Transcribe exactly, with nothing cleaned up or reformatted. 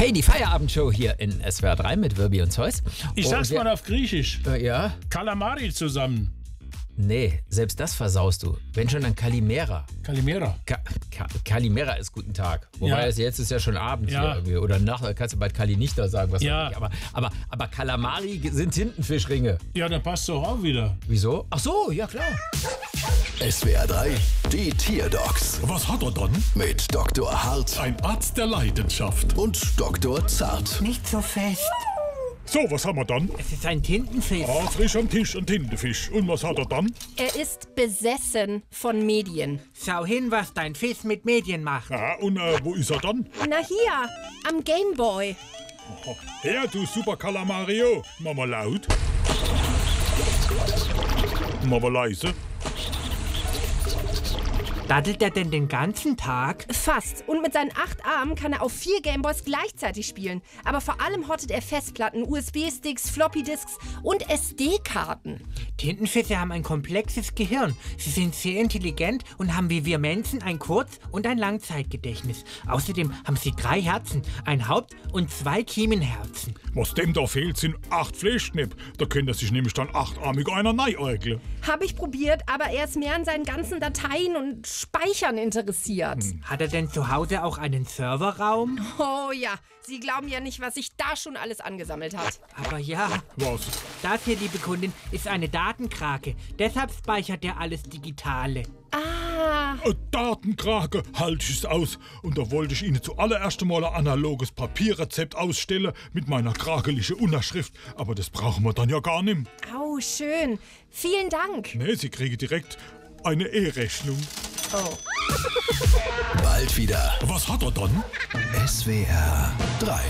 Hey, die Feierabendshow hier in S W R drei mit Wirbi und Zeus. Ich Und sag's wir- mal auf Griechisch. Äh, ja? Kalamari zusammen. Nee, selbst das versaust du. Wenn schon, dann Kalimera. Kalimera. Ka Ka Kalimera ist guten Tag. Wobei Ja. es jetzt ist ja schon Abend Ja. hier irgendwie. Oder Nacht, kannst du bald Kali nicht da sagen, was Ja. weiß ich. Aber, aber, aber Kalamari sind Tintenfischringe. Ja, dann passt doch auch wieder. Wieso? Ach so, ja klar. S W R drei, die Tierdocs Was hat er dann? mit Doktor Hart Ein Arzt der Leidenschaft. und Doktor Zart. Nicht so fest. So, was haben wir dann? Es ist ein Tintenfisch. Ah, frisch am Tisch, ein Tintenfisch. Und was hat er dann? Er ist besessen von Medien. Schau hin, was dein Fisch mit Medien macht. Ja, und äh, wo ist er dann? Na hier, am Gameboy. Her, du Super Calamario. Mach mal laut. Mach mal leise. Daddelt er denn den ganzen Tag? Fast. Und mit seinen acht Armen kann er auf vier Gameboys gleichzeitig spielen. Aber vor allem hortet er Festplatten, U S B-Sticks, Floppy-Disks und S D-Karten. Tintenfische haben ein komplexes Gehirn. Sie sind sehr intelligent und haben wie wir Menschen ein Kurz- und ein Langzeitgedächtnis. Außerdem haben sie drei Herzen, ein Haupt- und zwei Kiemenherzen. Was dem da fehlt, sind acht Fleischknipp. Da könnte sich nämlich dann achtarmig einer neiäugle. Habe ich probiert, aber er ist mehr an seinen ganzen Dateien und Speichern interessiert. Hat er denn zu Hause auch einen Serverraum? Oh ja, Sie glauben ja nicht, was sich da schon alles angesammelt hat. Aber ja, Was? das hier, liebe Kundin, ist eine Datenkrake. Deshalb speichert er alles Digitale. Ah, Ein Datenkrake, halt ich's aus. Und da wollte ich Ihnen zuallererst mal ein analoges Papierrezept ausstellen mit meiner krakelichen Unterschrift. Aber das brauchen wir dann ja gar nicht. au, schön. Vielen Dank. Nee, Sie kriegen direkt eine E-Rechnung. Oh. Bald wieder. Was hat er dann? S W R drei.